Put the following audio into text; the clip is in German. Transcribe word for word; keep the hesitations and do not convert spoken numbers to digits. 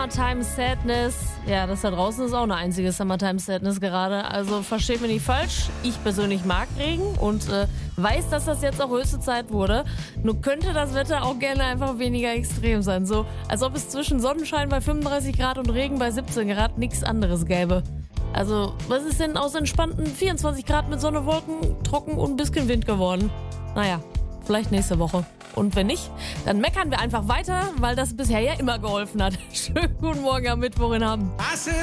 Summertime Sadness. Ja, das da draußen ist auch eine einzige Summertime Sadness gerade. Also versteht mich nicht falsch. Ich persönlich mag Regen und äh, weiß, dass das jetzt auch höchste Zeit wurde. Nur könnte das Wetter auch gerne einfach weniger extrem sein. So, als ob es zwischen Sonnenschein bei fünfunddreißig Grad und Regen bei siebzehn Grad nichts anderes gäbe. Also, was ist denn aus entspannten vierundzwanzig Grad mit Sonne, Wolken, trocken und ein bisschen Wind geworden? Naja, vielleicht nächste Woche. Und wenn nicht, dann meckern wir einfach weiter, weil das bisher ja immer geholfen hat. Schönen guten Morgen am Mittwoch in Hamm.